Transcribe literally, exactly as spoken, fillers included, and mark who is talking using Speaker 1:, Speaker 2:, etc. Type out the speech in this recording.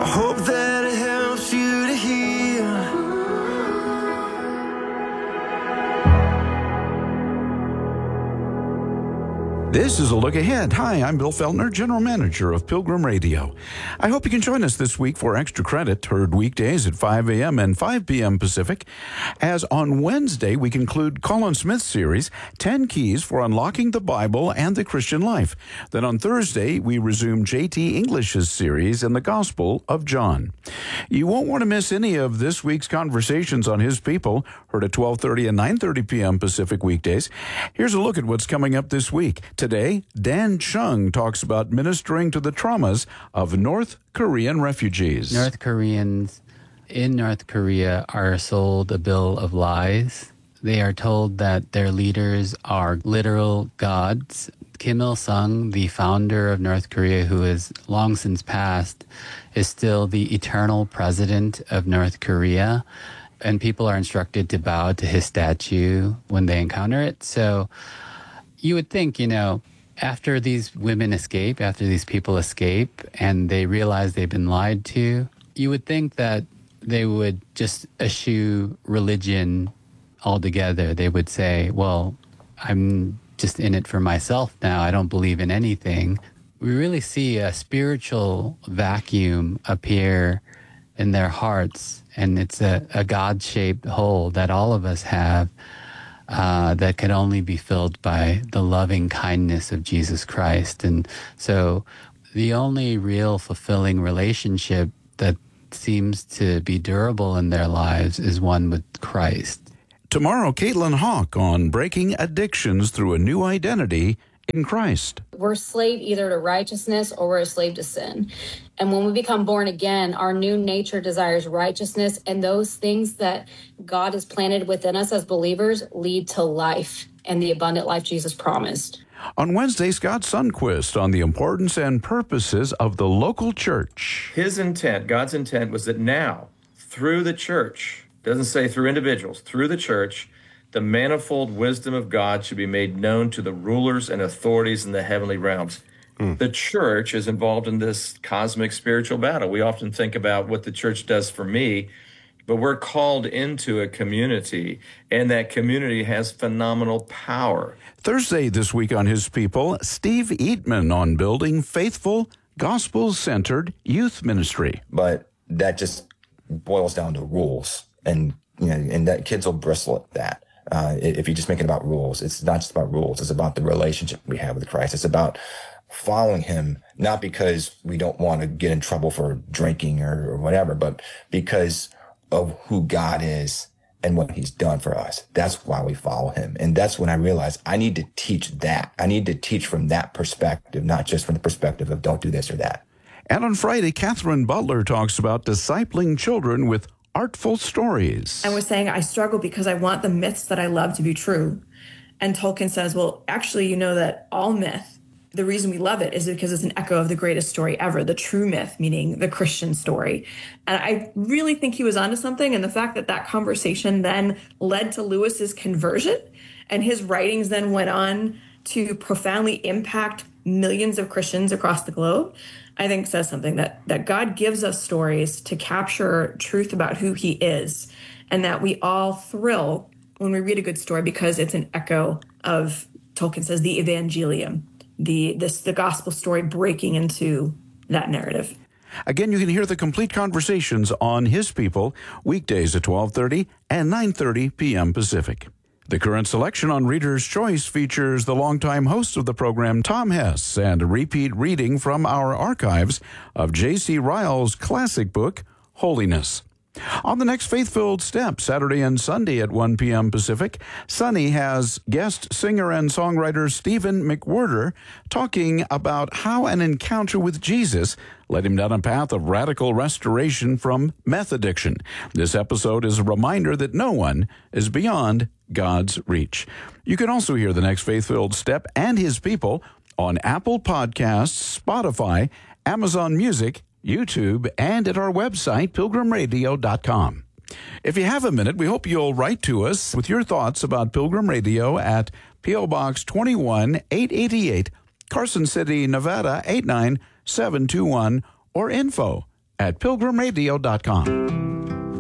Speaker 1: hope that it helps you to heal.
Speaker 2: This is a look ahead. Hi, I'm Bill Feltner, General Manager of Pilgrim Radio. I hope you can join us this week for Extra Credit, heard weekdays at five a.m. and five p.m. Pacific. As on Wednesday, we conclude Colin Smith's series, ten Keys for Unlocking the Bible and the Christian Life. Then on Thursday, we resume J T English's series in the Gospel of John. You won't want to miss any of this week's conversations on His People, heard at twelve thirty and nine thirty p.m. Pacific weekdays. Here's a look at what's coming up this week. Today, Dan Chung talks about ministering to the traumas of North Korean refugees.
Speaker 3: North Koreans in North Korea are sold a bill of lies. They are told that their leaders are literal gods. Kim Il-sung, the founder of North Korea, who is long since passed, is still the eternal president of North Korea. And people are instructed to bow to his statue when they encounter it. So you would think, you know, after these women escape, after these people escape, and they realize they've been lied to, you would think that they would just eschew religion altogether. They would say, well, I'm just in it for myself now. I don't believe in anything. We really see a spiritual vacuum appear in their hearts, and it's a, a God-shaped hole that all of us have. Uh, that could only be filled by the loving kindness of Jesus Christ. And so the only real fulfilling relationship that seems to be durable in their lives is one with Christ.
Speaker 2: Tomorrow, Caitlin Hawk on breaking addictions through a new identity in Christ.
Speaker 4: We're a slave either to righteousness or we're a slave to sin. And when we become born again, our new nature desires righteousness, and those things that God has planted within us as believers lead to life and the abundant life Jesus promised.
Speaker 2: On Wednesday, Scott Sundquist on the importance and purposes of the local church.
Speaker 5: His intent, God's intent, was that now, through the church, doesn't say through individuals, through the church, the manifold wisdom of God should be made known to the rulers and authorities in the heavenly realms. Mm. The church is involved in this cosmic spiritual battle. We often think about what the church does for me, but we're called into a community, and that community has phenomenal power.
Speaker 2: Thursday this week on His People, Steve Eatman on building faithful, gospel-centered youth ministry.
Speaker 6: But that just boils down to rules, and you know, and that kids will bristle at that. Uh, if you just make it about rules, it's not just about rules. It's about the relationship we have with Christ. It's about following Him, not because we don't want to get in trouble for drinking or, or whatever, but because of who God is and what He's done for us. That's why we follow Him. And that's when I realized I need to teach that. I need to teach from that perspective, not just from the perspective of don't do this or that.
Speaker 2: And on Friday, Catherine Butler talks about discipling children with artful stories.
Speaker 7: And was saying, I struggle because I want the myths that I love to be true. And Tolkien says, well, actually, you know that all myth, the reason we love it is because it's an echo of the greatest story ever, the true myth, meaning the Christian story. And I really think he was onto something. And the fact that that conversation then led to Lewis's conversion, and his writings then went on to profoundly impact millions of Christians across the globe, I think says something that, that God gives us stories to capture truth about who He is, and that we all thrill when we read a good story because it's an echo of, Tolkien says, the Evangelium, the this the gospel story breaking into that narrative.
Speaker 2: Again, you can hear the complete conversations on His People weekdays at twelve thirty and nine thirty p.m. Pacific. The current selection on Reader's Choice features the longtime host of the program, Tom Hess, and a repeat reading from our archives of J C Ryle's classic book, Holiness. On the next Faith-Filled Step, Saturday and Sunday at one p.m. Pacific, Sunny has guest singer and songwriter Stephen McWhirter talking about how an encounter with Jesus led him down a path of radical restoration from meth addiction. This episode is a reminder that no one is beyond God's reach. You can also hear the next Faith-Filled Step and His People on Apple Podcasts, Spotify, Amazon Music, YouTube, and at our website, pilgrim radio dot com. If you have a minute, we hope you'll write to us with your thoughts about Pilgrim Radio at P O. Box twenty-one, eight eighty-eight, Carson City, Nevada, eight nine seven two one, or info at pilgrim radio dot com.